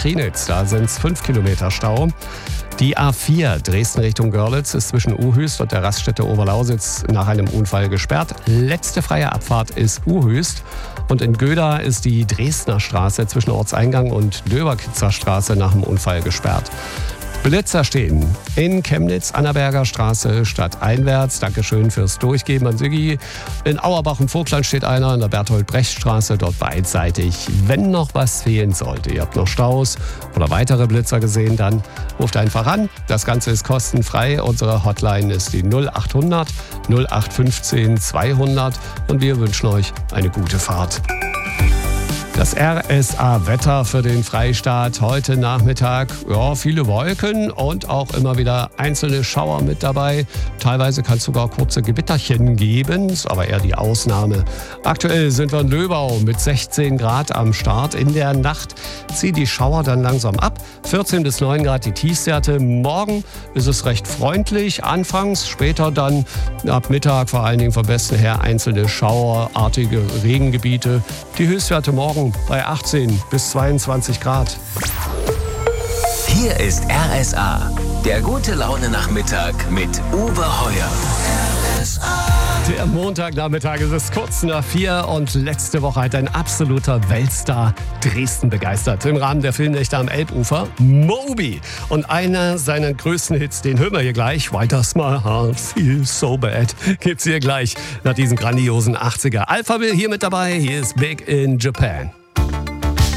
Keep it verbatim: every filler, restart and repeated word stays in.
Krienitz, da sind es fünf Kilometer Stau. Die A vier Dresden Richtung Görlitz ist zwischen Uhüst und der Raststätte Oberlausitz nach einem Unfall gesperrt. Letzte freie Abfahrt ist Uhüst. Und in Göda ist die Dresdner Straße zwischen Ortseingang und Löberkitzer Straße nach dem Unfall gesperrt. Blitzer stehen in Chemnitz, Annaberger Straße stadteinwärts. Dankeschön fürs Durchgeben an Siggi. In Auerbach im Vogtland steht einer an der Berthold-Brecht-Straße, dort beidseitig. Wenn noch was fehlen sollte, ihr habt noch Staus oder weitere Blitzer gesehen, dann ruft einfach an. Das Ganze ist kostenfrei. Unsere Hotline ist die null acht hundert null acht fünfzehn zweihundert und wir wünschen euch eine gute Fahrt. Das R S A-Wetter für den Freistaat heute Nachmittag. Ja, viele Wolken und auch immer wieder einzelne Schauer mit dabei. Teilweise kann es sogar kurze Gewitterchen geben, ist aber eher die Ausnahme. Aktuell sind wir in Löbau mit sechzehn Grad am Start. In der Nacht ziehen die Schauer dann langsam ab. vierzehn bis neun Grad die Tiefstwerte. Morgen ist es recht freundlich. Anfangs, später dann ab Mittag vor allen Dingen vom Westen her einzelne schauerartige Regengebiete. Die Höchstwerte morgen bei achtzehn bis zweiundzwanzig Grad. Hier ist R S A, der gute Laune-Nachmittag mit Uwe Heuer. R S A. Der Montagnachmittag ist es kurz nach vier und letzte Woche hat ein absoluter Weltstar Dresden begeistert. Im Rahmen der Filmnächte am Elbufer, Moby. Und einer seiner größten Hits, den hören wir hier gleich. Why does my heart feel so bad? Gibt's hier gleich nach diesen grandiosen achtziger. Alphaville hier mit dabei. Hier ist Big in Japan.